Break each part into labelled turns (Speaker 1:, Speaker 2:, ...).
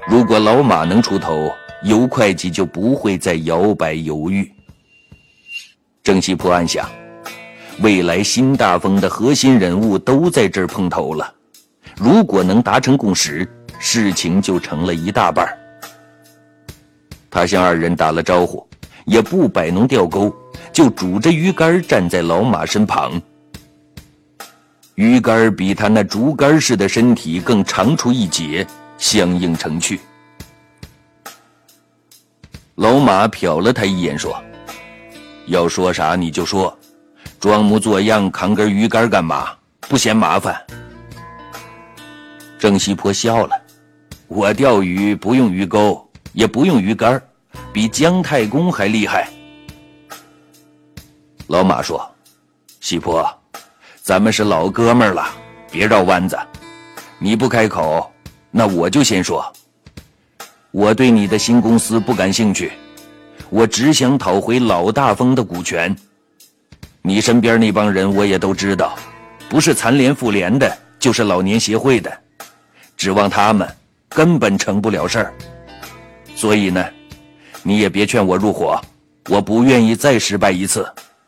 Speaker 1: 如果老马能出头，尤会计就不会再摇摆犹豫。郑西坡暗想，未来新大风的核心人物都在这儿碰头了，如果能达成共识，事情就成了一大半。他向二人打了招呼，也不摆弄钓钩，就拄着鱼竿站在老马身旁。鱼竿比他那竹竿似的身体更长出一截，相映成趣。老马瞟了他一眼说，要说啥你就说，装模作样扛根鱼竿干嘛？不嫌麻烦？郑西坡笑了，我钓鱼不用鱼钩，也不用鱼竿，比姜太公还厉害。老马说，西坡，咱们是老哥们了，别绕弯子。你不开口，那我就先说。我对你的新公司不感兴趣，我只想讨回老大风的股权。你身边那帮人我也都知道，不是残联妇联的，就是老年协会的，指望他们根本成不了事儿。所以呢，你也别劝我入伙，我不愿意再失败一次。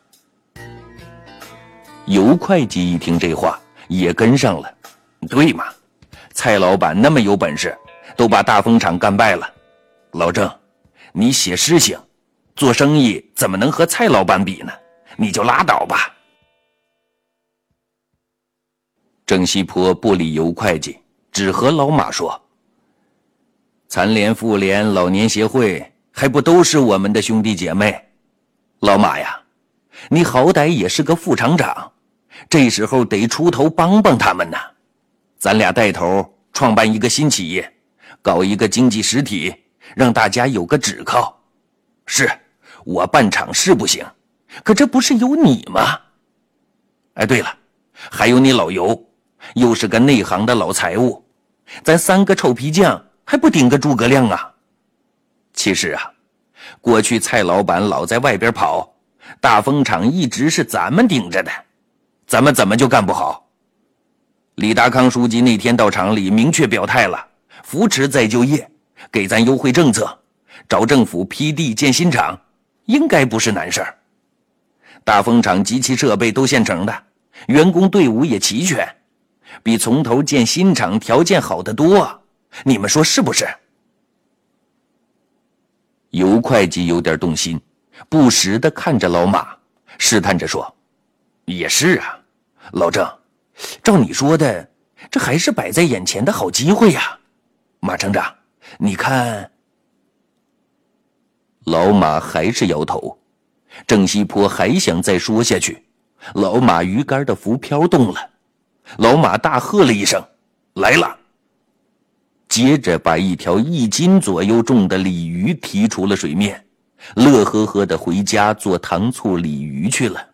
Speaker 1: 尤会计一听这话也跟上了，对嘛，蔡老板那么有本事，都把大风厂干败了。老郑，你写诗行，做生意怎么能和蔡老板比呢？你就拉倒吧。郑西坡不理尤会计，只和老马说，残联妇联老年协会还不都是我们的兄弟姐妹？老马呀，你好歹也是个副厂长，这时候得出头帮帮他们呢。咱俩带头创办一个新企业，搞一个经济实体，让大家有个指靠。是，我办厂是不行，可这不是有你吗？哎，对了，还有你老尤，又是个内行的老财务，咱三个臭皮匠还不顶个诸葛亮啊？其实啊，过去蔡老板老在外边跑，大风厂一直是咱们顶着的，咱们怎么就干不好？李达康书记那天到厂里明确表态了，扶持再就业，给咱优惠政策，找政府批地建新厂，应该不是难事儿。大风厂机器设备都现成的，员工队伍也齐全，比从头建新厂条件好得多，你们说是不是？尤会计有点动心，不时地看着老马，试探着说，也是啊，老郑，照你说的，这还是摆在眼前的好机会呀。马厂长，你看。老马还是摇头，郑西坡还想再说下去，老马鱼竿的浮漂动了，老马大喝了一声，来了，接着把一条1斤左右重的鲤鱼提出了水面，乐呵呵地回家做糖醋鲤鱼去了。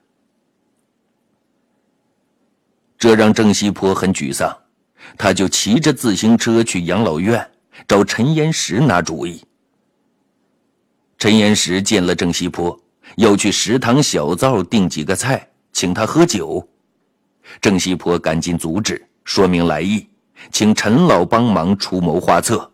Speaker 1: 这让郑西坡很沮丧，他就骑着自行车去养老院找陈岩石拿主意。陈岩石见了郑西坡，要去食堂小灶订几个菜，请他喝酒。郑西坡赶紧阻止，说明来意，请陈老帮忙出谋划策。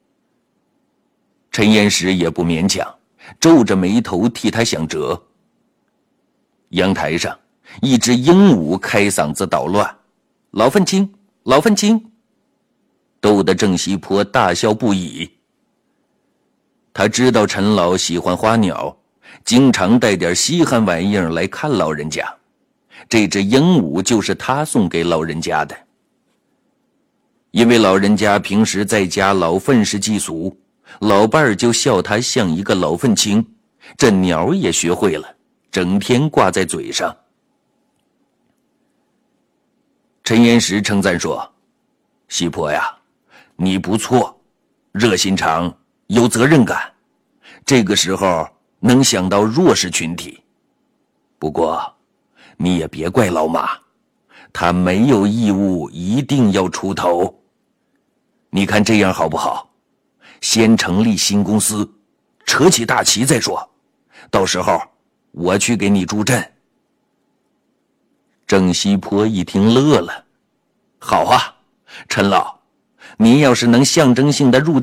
Speaker 1: 陈岩石也不勉强，皱着眉头替他想辙。阳台上，一只鹦鹉开嗓子捣乱，老愤青，老愤青，逗得郑西坡大笑不已。他知道陈老喜欢花鸟，经常带点稀罕玩意儿来看老人家，这只鹦鹉就是他送给老人家的。因为老人家平时在家老愤世嫉俗，老伴儿就笑他像一个老愤青，这鸟也学会了，整天挂在嘴上。陈岩石称赞说，西坡呀，你不错，热心肠，有责任感，这个时候能想到弱势群体。不过你也别怪老马，他没有义务一定要出头。你看这样好不好？先成立新公司，扯起大旗再说，到时候我去给你助阵。郑西坡一听乐了，好啊，陈老，你要是能象征性的入